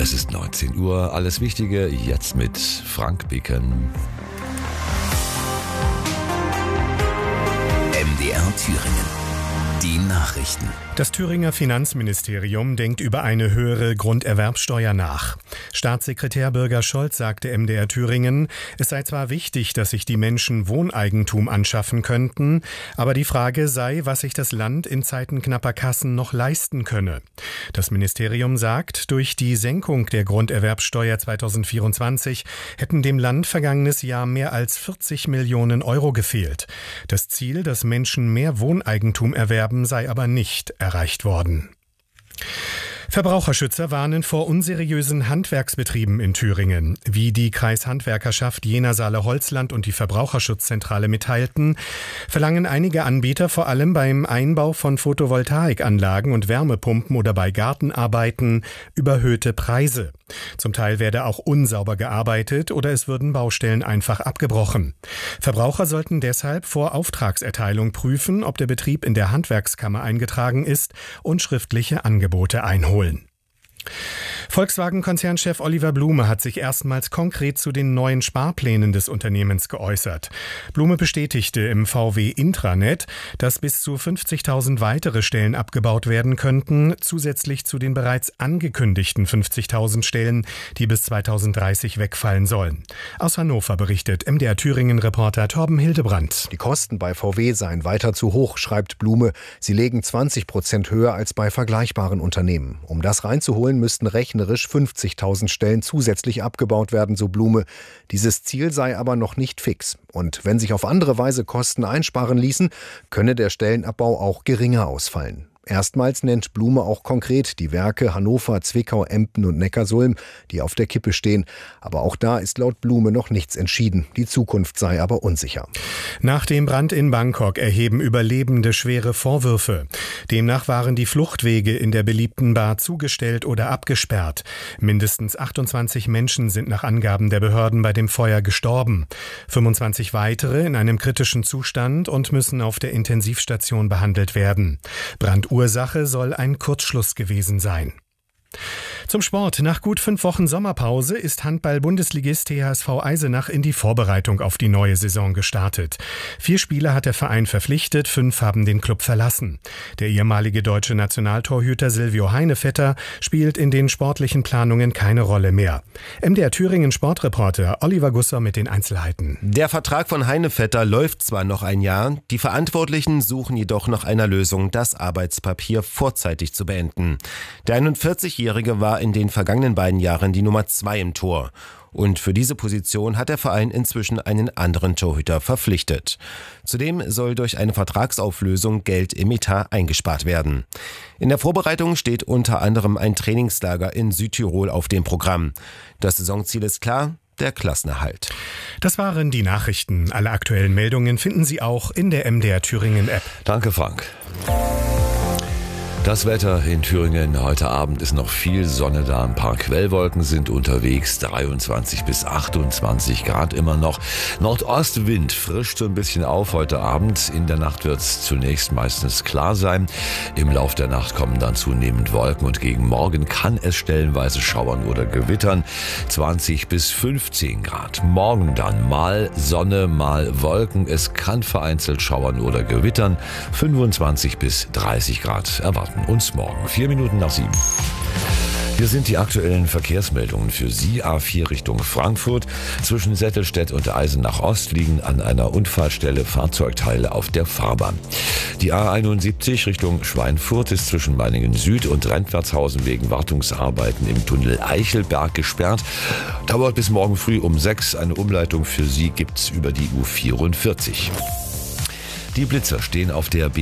Es ist 19 Uhr. Alles Wichtige jetzt mit Frank Bicken. MDR Thüringen. Die Nachrichten. Das Thüringer Finanzministerium denkt über eine höhere Grunderwerbsteuer nach. Staatssekretär Birger Scholz sagte MDR Thüringen, es sei zwar wichtig, dass sich die Menschen Wohneigentum anschaffen könnten, aber die Frage sei, was sich das Land in Zeiten knapper Kassen noch leisten könne. Das Ministerium sagt, durch die Senkung der Grunderwerbsteuer 2024 hätten dem Land vergangenes Jahr mehr als 40 Millionen Euro gefehlt. Das Ziel, dass Menschen mehr Wohneigentum erwerben, sei aber nicht erreicht worden. Verbraucherschützer warnen vor unseriösen Handwerksbetrieben in Thüringen. Wie die Kreishandwerkerschaft Jena-Saale-Holzland und die Verbraucherschutzzentrale mitteilten, verlangen einige Anbieter vor allem beim Einbau von Photovoltaikanlagen und Wärmepumpen oder bei Gartenarbeiten überhöhte Preise. Zum Teil werde auch unsauber gearbeitet oder es würden Baustellen einfach abgebrochen. Verbraucher sollten deshalb vor Auftragserteilung prüfen, ob der Betrieb in der Handwerkskammer eingetragen ist und schriftliche Angebote einholen. Volkswagen-Konzernchef Oliver Blume hat sich erstmals konkret zu den neuen Sparplänen des Unternehmens geäußert. Blume bestätigte im VW-Intranet, dass bis zu 50.000 weitere Stellen abgebaut werden könnten, zusätzlich zu den bereits angekündigten 50.000 Stellen, die bis 2030 wegfallen sollen. Aus Hannover berichtet MDR Thüringen-Reporter Torben Hildebrandt. Die Kosten bei VW seien weiter zu hoch, schreibt Blume. Sie legen 20% höher als bei vergleichbaren Unternehmen. Um das reinzuholen, müssten rechnerisch 50.000 Stellen zusätzlich abgebaut werden, so Blume. Dieses Ziel sei aber noch nicht fix. Und wenn sich auf andere Weise Kosten einsparen ließen, könne der Stellenabbau auch geringer ausfallen. Erstmals nennt Blume auch konkret die Werke Hannover, Zwickau, Emden und Neckarsulm, die auf der Kippe stehen. Aber auch da ist laut Blume noch nichts entschieden. Die Zukunft sei aber unsicher. Nach dem Brand in Bangkok erheben Überlebende schwere Vorwürfe. Demnach waren die Fluchtwege in der beliebten Bar zugestellt oder abgesperrt. Mindestens 28 Menschen sind nach Angaben der Behörden bei dem Feuer gestorben. 25 weitere in einem kritischen Zustand und müssen auf der Intensivstation behandelt werden. Ursache soll ein Kurzschluss gewesen sein. Zum Sport. Nach gut 5 Wochen Sommerpause ist Handball-Bundesligist THSV Eisenach in die Vorbereitung auf die neue Saison gestartet. 4 Spieler hat der Verein verpflichtet, 5 haben den Club verlassen. Der ehemalige deutsche Nationaltorhüter Silvio Heinevetter spielt in den sportlichen Planungen keine Rolle mehr. MDR Thüringen Sportreporter Oliver Gusser mit den Einzelheiten. Der Vertrag von Heinevetter läuft zwar noch ein Jahr, die Verantwortlichen suchen jedoch nach einer Lösung, das Arbeitspapier vorzeitig zu beenden. Der 41-Jährige war in den vergangenen beiden Jahren die Nummer 2 im Tor. Und für diese Position hat der Verein inzwischen einen anderen Torhüter verpflichtet. Zudem soll durch eine Vertragsauflösung Geld im Etat eingespart werden. In der Vorbereitung steht unter anderem ein Trainingslager in Südtirol auf dem Programm. Das Saisonziel ist klar: der Klassenerhalt. Das waren die Nachrichten. Alle aktuellen Meldungen finden Sie auch in der MDR Thüringen App. Danke, Frank. Das Wetter in Thüringen heute Abend ist noch viel Sonne da. Ein paar Quellwolken sind unterwegs. 23 bis 28 Grad immer noch. Nordostwind frischt so ein bisschen auf heute Abend. In der Nacht wird es zunächst meistens klar sein. Im Lauf der Nacht kommen dann zunehmend Wolken und gegen Morgen kann es stellenweise schauern oder gewittern. 20 bis 15 Grad. Morgen dann mal Sonne, mal Wolken. Es kann vereinzelt schauern oder gewittern. 25 bis 30 Grad erwarten uns morgen. 4 Minuten nach 7. Hier sind die aktuellen Verkehrsmeldungen für Sie. A4 Richtung Frankfurt. Zwischen Settelstedt und Eisenach Ost liegen an einer Unfallstelle Fahrzeugteile auf der Fahrbahn. Die A71 Richtung Schweinfurt ist zwischen Meiningen Süd und Rentwertshausen wegen Wartungsarbeiten im Tunnel Eichelberg gesperrt. Dauert bis morgen früh um 6. Eine Umleitung für Sie gibt's über die U44. Die Blitzer stehen auf der